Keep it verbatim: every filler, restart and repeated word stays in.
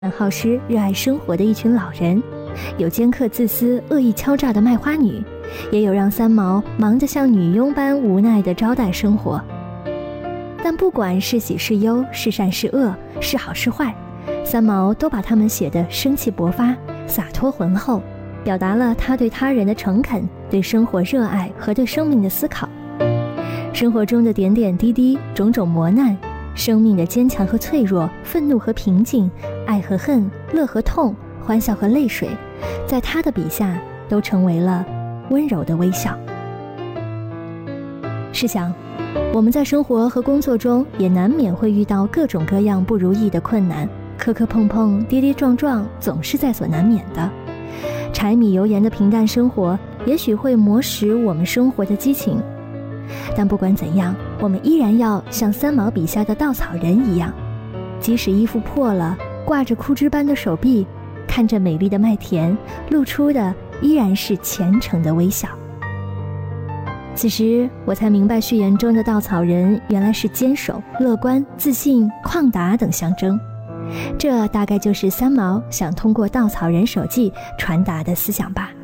好施、热爱生活的一群老人，有尖刻自私、恶意敲诈的卖花女，也有让三毛忙得像女佣般无奈的招待生活。但不管是喜是忧，是善是恶，是好是坏，三毛都把它们写得生气勃发、洒脱浑厚，表达了他对他人的诚恳、对生活热爱和对生命的思考。生活中的点点滴滴、种种磨难，生命的坚强和脆弱，愤怒和平静，爱和恨，乐和痛，欢笑和泪水，在他的笔下都成为了温柔的微笑。试想，我们在生活和工作中也难免会遇到各种各样不如意的困难，磕磕碰碰，跌跌撞撞，总是在所难免的。柴米油盐的平淡生活也许会磨蚀我们生活的激情，但不管怎样，我们依然要像三毛笔下的稻草人一样，即使衣服破了，挂着枯枝般的手臂，看着美丽的麦田，露出的依然是虔诚的微笑。此时我才明白，序言中的稻草人原来是坚守、乐观、自信、旷达等象征。这大概就是三毛想通过稻草人手记传达的思想吧。